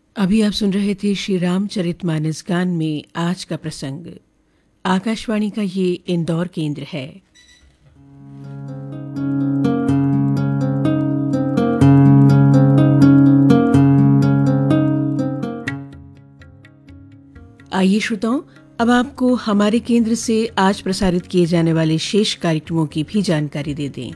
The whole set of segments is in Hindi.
अभी आप सुन रहे थे श्री रामचरितमानस गान में आज का प्रसंग। आकाशवाणी का ये इंदौर केंद्र है। आइए श्रोताओं, अब आपको हमारे केंद्र से आज प्रसारित किए जाने वाले शेष कार्यक्रमों की भी जानकारी दे दें।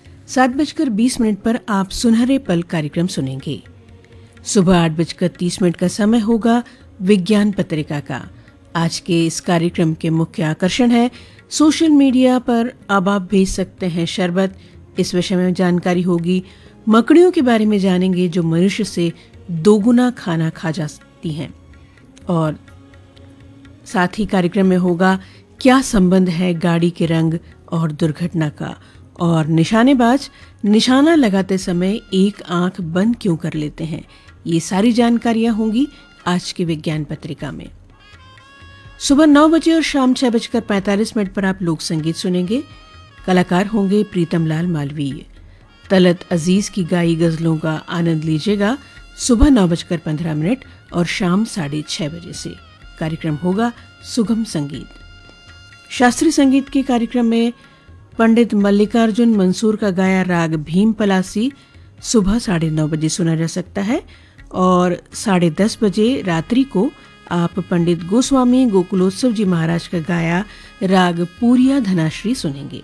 7:20 पर आप सुनहरे पल कार्यक्रम सुनेंगे। सुबह 8:30 का समय होगा विज्ञान पत्रिका का। आज के इस कार्यक्रम के मुख्य आकर्षण है सोशल मीडिया पर अब आप भेज सकते हैं शरबत। इस विषय में जानकारी होगी। मकड़ियों के बारे में जानेंगे जो मनुष्य से दोगुना खाना खा जाती हैं। और साथ ही कार्यक्रम में होगा क्या संबंध है गाड़ी के रंग और दुर्घटना का, और निशानेबाज निशाना लगाते समय एक आंख बंद क्यों कर लेते हैं। ये सारी जानकारियां होंगी आज की विज्ञान पत्रिका में। सुबह 9 बजे और शाम 6:45 पर आप लोक संगीत सुनेंगे। कलाकार होंगे प्रीतम लाल मालवीय। तलत अजीज की गाई गजलों का आनंद लीजिएगा सुबह 9:15 और शाम 6:30 बजे से। कार्यक्रम होगा सुगम संगीत। शास्त्रीय संगीत के कार्यक्रम में पंडित मल्लिकार्जुन मंसूर का गाया राग भीम पलासी सुबह 9:30 बजे सुना जा सकता है, और 10:30 बजे रात्रि को आप पंडित गोस्वामी गोकुलोत्सव जी महाराज का गाया राग पूरिया धनाश्री सुनेंगे।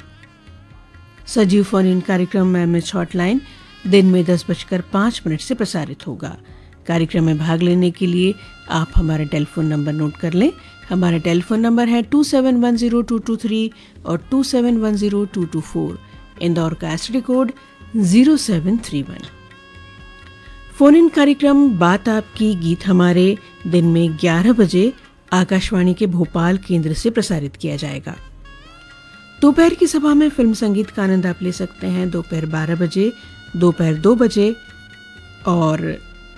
सजीव फोन इन कार्यक्रम एमएच हॉटलाइन दिन में 10:05 से प्रसारित होगा। कार्यक्रम में भाग लेने के लिए आप हमारा टेलीफोन नंबर नोट कर लें। हमारा टेलीफोन नंबर है 27102223 और 27102224। इंदौर का एसटीडी कोड 0731। फोन इन कार्यक्रम बात आपकी गीत हमारे दिन में 11 बजे आकाशवाणी के भोपाल केंद्र से प्रसारित किया जाएगा। दोपहर की सभा में फिल्म संगीत का आनंद आप ले सकते हैं दोपहर 12 बजे, दोपहर 2 बजे और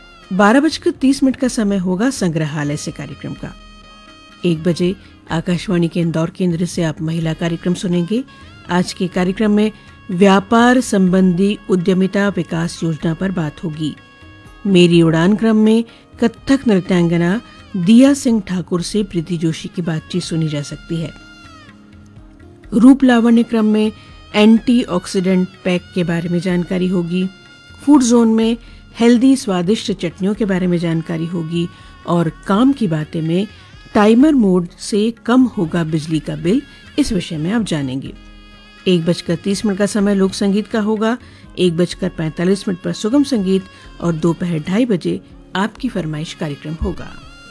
12:30 का समय होगा संग्रहालय से कार्यक्रम का। 1 बजे आकाशवाणी के इंदौर केंद्र से आप महिला कार्यक्रम सुनेंगे। आज के कार्यक्रम में व्यापार संबंधी उद्यमिता विकास योजना पर बात होगी। मेरी उड़ान क्रम में कथक नृत्यांगना दिया सिंह ठाकुर से प्रीति जोशी की बातचीत सुनी जा सकती है। रूप लावण्य क्रम में एंटीऑक्सीडेंट पैक के बारे में जानकारी होगी। फूड जोन में हेल्दी स्वादिष्ट चटनियों के बारे में जानकारी होगी, और काम की बातें में टाइमर मोड से कम होगा बिजली का बिल, इस विषय में आप जानेंगे। 1:30 का समय लोक संगीत का होगा। 1:45 पर सुगम संगीत और दोपहर 2:30 बजे आपकी फरमाइश कार्यक्रम होगा।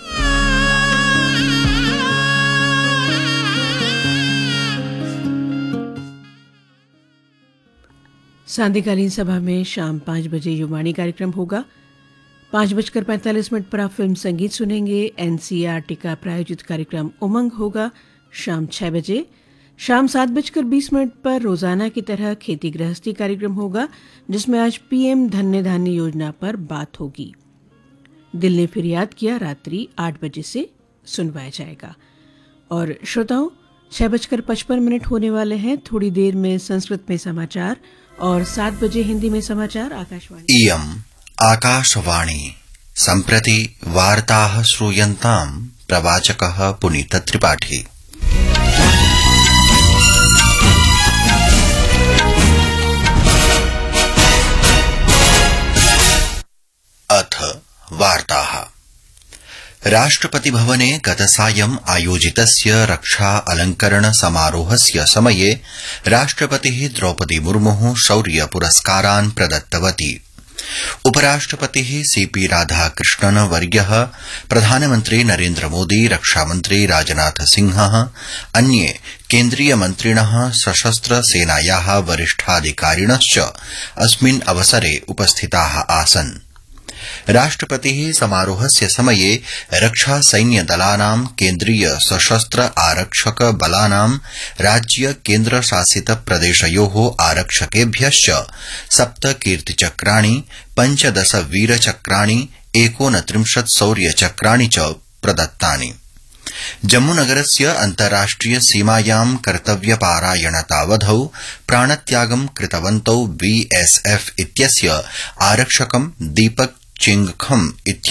सांध्यकालीन सभा में शाम 5 बजे युवाणी कार्यक्रम होगा। 5:45 पर आप फिल्म संगीत सुनेंगे। एनसीईआरटी का प्रायोजित कार्यक्रम उमंग होगा शाम 6 बजे। शाम 7:20 पर रोजाना की तरह खेती गृहस्थी कार्यक्रम होगा, जिसमें आज पीएम धन्य धान्य योजना पर बात होगी। दिल ने फिर याद किया रात्रि 8 बजे से सुनवाया जाएगा। और श्रोताओं, 6:55 होने वाले हैं। थोड़ी देर में संस्कृत में समाचार और 7 बजे हिंदी में समाचार। आकाशवाणी इयम् आकाशवाणी सम्प्रति वार्ताः श्रूयन्ताम् प्रवाचकः पुनीत त्रिपाठी। अथ वार्ताः। राष्ट्रपति भवने गतसायं आयोजितस्य रक्षा अलंकरण समारोहस्य समये राष्ट्रपतिः द्रौपदी मुर्मुः शौर्य पुरस्कारान् प्रदत्तवती। उपराष्ट्रपतिः सीपी राधाकृष्णन् वर्यः, प्रधानमन्त्री नरेन्द्र मोदी, रक्षामन्त्री राजनाथ सिंहः, अन्ये केन्द्रीय मन्त्रिणः, सशस्त्र सेनायाः वरिष्ठाधिकारिणश्च अस्मिन् अवसरे उपस्थिताः आसन्। राष्ट्रपतिः समारोहस्य समये रक्षा सैन्य दलानां, केन्द्रीय सशस्त्र आरक्षक बलानां, राज्य केन्द्र शासित प्रदेशयोः आरक्षकेभ्यश्च 7 कीर्तिचक्राणि, 15 वीरचक्राणि, 29 शौर्यचक्राणि च प्रदत्तानि। जम्मूनगरस्य अन्ताराष्ट्रिय सीमायां कर्तव्यपारायणतावधौ प्राणत्यागं कृतवन्तौ बीएसएफ इत्यस्य आरक्षकं दीपक चिंगखम